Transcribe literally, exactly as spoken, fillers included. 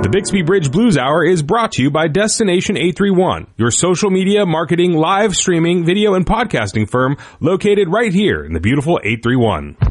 Bixby Bridge Blues Hour is brought to you by Destination eight three one, your social media, marketing, live streaming, video, and podcasting firm located right here in the beautiful eight three one.